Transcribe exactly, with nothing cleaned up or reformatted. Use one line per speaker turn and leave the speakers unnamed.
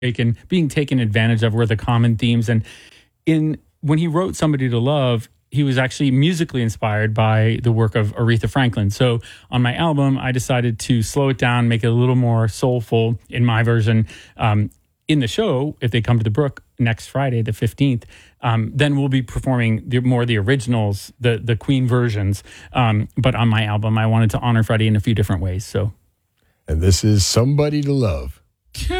taken, being taken advantage of were the common themes. And in when he wrote Somebody to Love, he was actually musically inspired by the work of Aretha Franklin. So on my album, I decided to slow it down, make it a little more soulful in my version. Um, in the show, if they come to the Brook next Friday, the fifteenth, um, then we'll be performing the, more the originals, the the Queen versions. Um, but on my album, I wanted to honor Freddie in a few different ways. So,
and this is Somebody to Love.